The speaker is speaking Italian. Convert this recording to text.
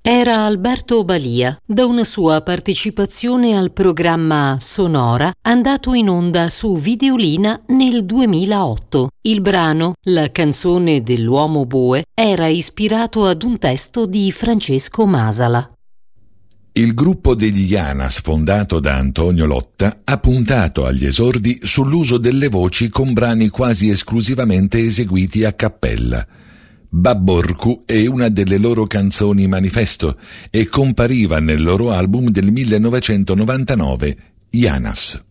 Era Alberto Balia, da una sua partecipazione al programma Sonora andato in onda su Videolina nel 2008. Il brano, La canzone dell'uomo bue, era ispirato ad un testo di Francesco Masala. Il gruppo degli Janas, fondato da Antonio Lotta, ha puntato agli esordi sull'uso delle voci con brani quasi esclusivamente eseguiti a cappella. Babborku è una delle loro canzoni manifesto e compariva nel loro album del 1999, Janas.